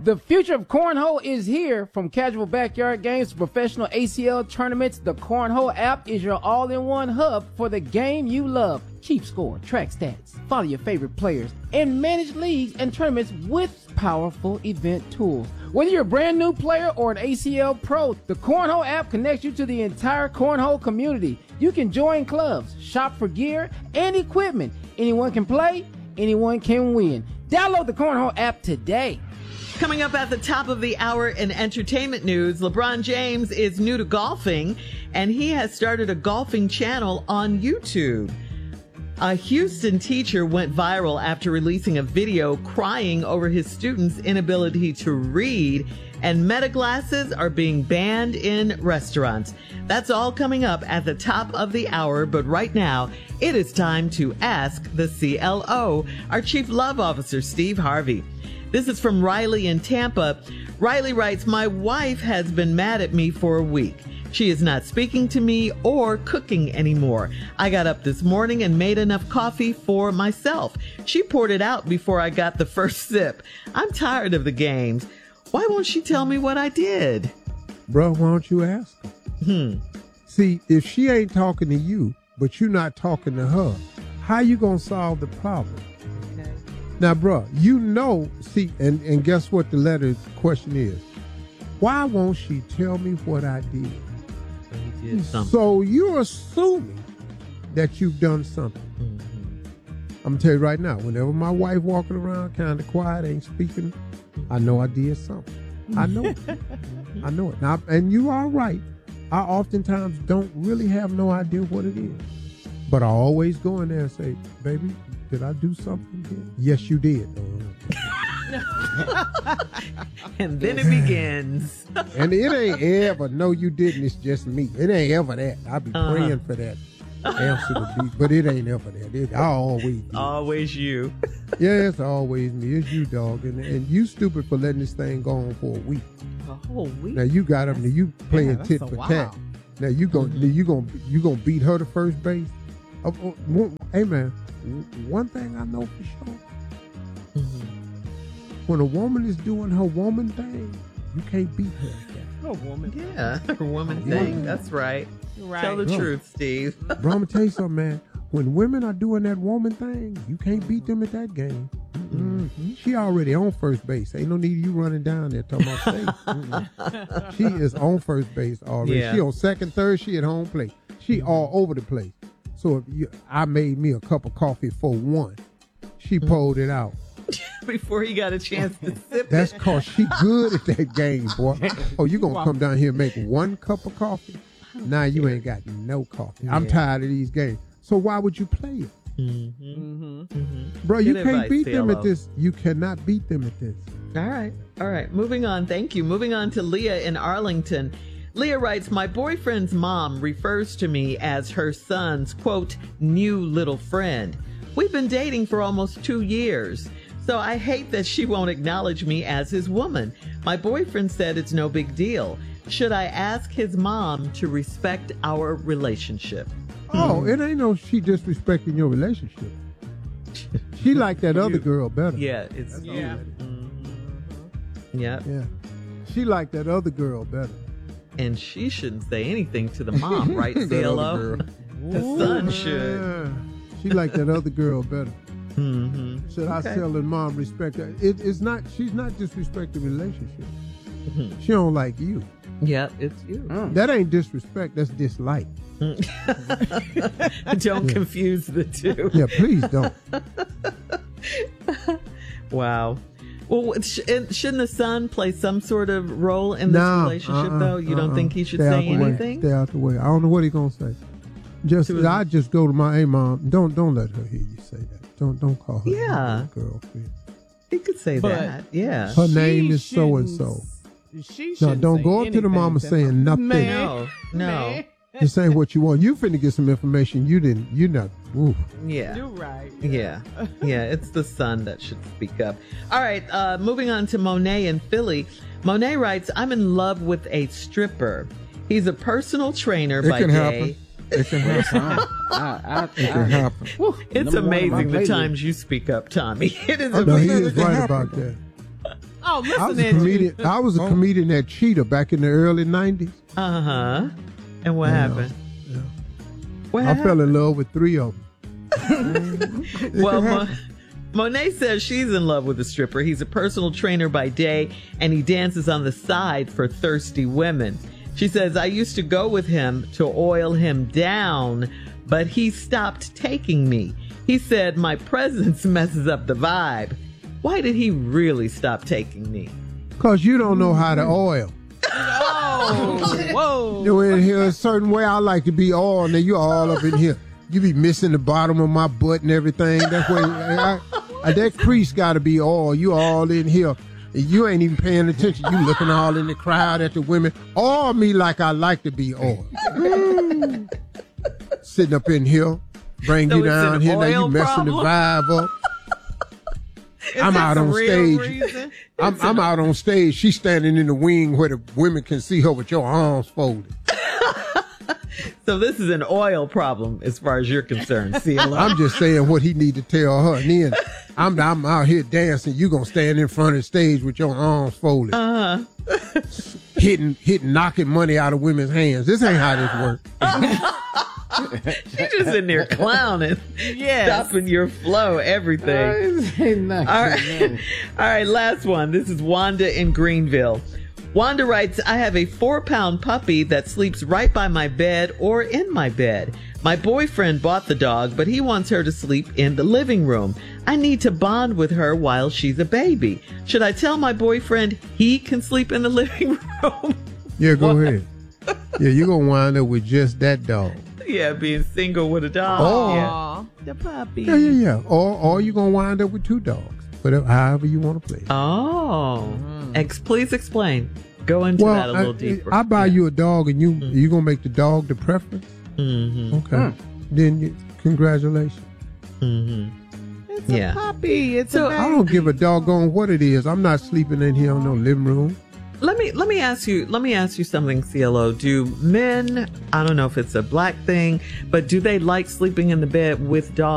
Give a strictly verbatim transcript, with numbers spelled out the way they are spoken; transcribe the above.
The future of cornhole is here. From casual backyard games to professional A C L tournaments, the Cornhole app is your all-in-one hub for the game you love. Keep score, track stats, follow your favorite players, and manage leagues and tournaments with powerful event tools. Whether you're a brand new player or an A C L pro, the Cornhole app connects you to the entire cornhole community. You can join clubs, shop for gear and equipment. Anyone can play, anyone can win. Download the Cornhole app today. Coming up at the top of the hour in entertainment news, LeBron James is new to golfing, and he has started a golfing channel on YouTube. A Houston teacher went viral after releasing a video crying over his students' inability to read, and Meta glasses are being banned in restaurants. That's all coming up at the top of the hour, but right now, it is time to ask the C L O, our Chief Love Officer, Steve Harvey. This is from Riley in Tampa. Riley writes, my wife has been mad at me for a week. She is not speaking to me or cooking anymore. I got up this morning and made enough coffee for myself. She poured it out before I got the first sip. I'm tired of the games. Why won't she tell me what I did? Bro, why don't you ask her? Hmm. See, if she ain't talking to you, but you're not talking to her, how you gonna solve the problem? Now, bro, you know, see, and, and guess what the letter question is? Why won't she tell me what I did? did So you're assuming that you've done something. Mm-hmm. I'm going to tell you right now, whenever my wife walking around kind of quiet, ain't speaking, I know I did something. I know it. I know it. Now, and you are right. I oftentimes don't really have no idea what it is. But I always go in there and say, baby, did I do something here? Yes, you did. And then it begins. And it ain't ever, no, you didn't, it's just me. It ain't ever that. I be Uh-huh. praying for that answer to be, but it ain't ever that. It, I always do. Always you. Yeah, it's always me. It's you, dog. And, and you stupid for letting this thing go on for a week. A whole week? Now you got up and you playing yeah, that's tit a for while. tat. Now you gon' you gonna you gonna beat her to first base. Uh, uh, one- hey man, one thing I know for sure: Mm-hmm. when a woman is doing her woman thing, you can't beat her. at that. Oh, woman. Yeah, her woman Yeah. thing. That's right. Right. Tell the Right. truth, Steve. Bro, I'm gonna tell you something, man. When women are doing that woman thing, you can't beat them at that game. Mm-mm. She already on first base. Ain't no need of you running down there talking about safe. Mm-mm. She is on first base already. Yeah. She on second, third. She at home plate. She all over the place. So if you, I made me a cup of coffee for one, she pulled it out. Before he got a chance to sip That's it. cause she good at that game, boy. Oh, you gonna come down here and make one cup of coffee? Now you ain't got no coffee. I'm Yeah. tired of these games. So why would you play it? Mm-hmm. Mm-hmm. Mm-hmm. Bro, you Good can't advice, beat them C L O. at this. You cannot beat them at this. All right. All right. Moving on. Thank you. Moving on to Leah in Arlington. Leah writes, my boyfriend's mom refers to me as her son's, quote, new little friend. We've been dating for almost two years. So I hate that she won't acknowledge me as his woman. My boyfriend said it's no big deal. Should I ask his mom to respect our relationship? Oh, it ain't no she disrespecting your relationship. She like that other girl better. Yeah, it's Yeah. yeah. Yeah. She like that other girl better. And she shouldn't say anything to the mom, right, That C L O? other girl. The son should. Yeah. She like that other girl better. Mm-hmm. Should I Okay. tell her mom respect her? It, it's not. She's not disrespecting relationship. Mhm. She don't like you. Yeah, it's you. That ain't disrespect. That's dislike. Don't confuse the two. Yeah, please don't. Wow. Well, sh- and shouldn't the son play some sort of role in this Nah, relationship, uh-uh, though? You don't uh-uh. think he should Stay out say the way. anything? Stay out the way. I don't know what he gonna say. Just To his- I just go to my hey mom. Don't don't let her hear you say that. Don't don't call her Yeah. your girlfriend. He could say But- that. Yeah. Her She name is so and shouldn't so. s- She No, shouldn't don't say go up to the anything mama to saying her. nothing. Man. No. No. Man. Just say what you want. You finna get some information you didn't. You not. Ooh. Yeah. You're right. Yeah. Yeah. It's the son that should speak up. All right. Uh, moving on to Monet in Philly. Monet writes, I'm in love with a stripper. He's a personal trainer It by can day. happen. It can happen. I, I, It can happen. It's Number one on my amazing the playlist. times you speak up, Tommy. It is No, he amazing. is right about that. Oh, I was listen a in. comedian. I was a comedian at Cheetah back in the early nineties. Uh huh. And what Yeah, happened? yeah. What I happened? fell in love with three of them. Well, Mo- Monet says she's in love with a stripper. He's a personal trainer by day, and he dances on the side for thirsty women. She says, I used to go with him to oil him down, but he stopped taking me. He said, my presence messes up the vibe. Why did he really stop taking me? Because you don't know how to oil. Oh, whoa. You in here a certain way. I like to be all, and then you all up in here. You be missing the bottom of my butt and everything. That's why I, I, that crease got to be all. You all in here. You ain't even paying attention. You looking all in the crowd at the women. All me like I like to be all. Sitting up in here, bring So you it's down an here. Now you oil messing the problem? vibe up. Is I'm this out a on real stage. reason? I'm, It's I'm an- out on stage. She's standing in the wing where the women can see her with your arms folded. So this is an oil problem as far as you're concerned, CeeLo. I'm just saying what he need to tell her. And then I'm I'm out here dancing. You gonna stand in front of the stage with your arms folded, Uh-huh. hitting, hitting, knocking money out of women's hands. This ain't how this works. She's just in there clowning, stopping your flow, everything. All right. All right, last one. This is Wanda in Greenville. Wanda writes, I have a four pound puppy that sleeps right by my bed or in my bed. My boyfriend bought the dog, but he wants her to sleep in the living room. I need to bond with her while she's a baby. Should I tell my boyfriend he can sleep in the living room? Yeah, go ahead. Yeah, you're gonna wind up with just that dog. Yeah, being single with a dog. Oh. Yeah. The puppy. Yeah, yeah, yeah. Or or you're gonna wind up with two dogs. Whatever, however you want to play. Oh. Ex- please explain. Go into that a little I, deeper. I buy you a dog, and you you gonna make the dog the preference. Mm-hmm. Okay. Then you, congratulations. Mm-hmm. It's Yeah. a puppy. It's So, a I don't give a doggone what it is. I'm not sleeping in here in no living room. Let me let me ask you let me ask you something, CeeLo. Do men, I don't know if it's a black thing, but do they like sleeping in the bed with dogs?